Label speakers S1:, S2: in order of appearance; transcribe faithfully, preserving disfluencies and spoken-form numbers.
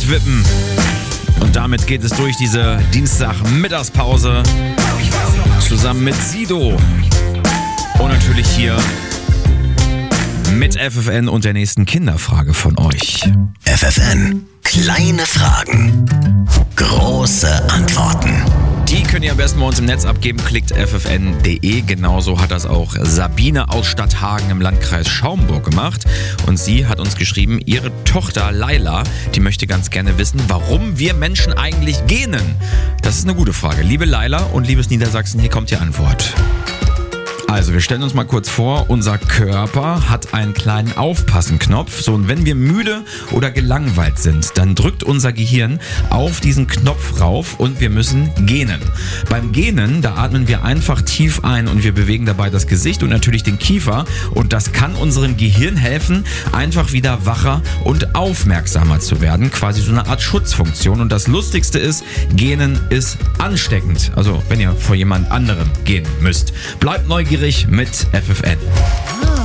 S1: wippen. Und damit geht es durch diese Dienstag-Mittagspause zusammen mit Sido. Und natürlich hier mit F F N und der nächsten Kinderfrage von euch.
S2: F F N, kleine Fragen, große Antworten.
S1: Die könnt ihr am besten bei uns im Netz abgeben. Klickt f f n punkt d e. Genauso hat das auch Sabine aus Stadthagen im Landkreis Schaumburg gemacht. Und sie hat uns geschrieben, ihre Tochter Laila, die möchte ganz gerne wissen, warum wir Menschen eigentlich gähnen. Das ist eine gute Frage. Liebe Laila und liebes Niedersachsen, hier kommt die Antwort. Also, wir stellen uns mal kurz vor, unser Körper hat einen kleinen Aufpassen-Knopf. So, und wenn wir müde oder gelangweilt sind, dann drückt unser Gehirn auf diesen Knopf rauf und wir müssen gähnen. Beim Gähnen, da atmen wir einfach tief ein und wir bewegen dabei das Gesicht und natürlich den Kiefer. Und das kann unserem Gehirn helfen, einfach wieder wacher und aufmerksamer zu werden. Quasi so eine Art Schutzfunktion. Und das Lustigste ist, Gähnen ist ansteckend. Also, wenn ihr vor jemand anderem gähnen müsst. Bleibt neugierig mit F F N.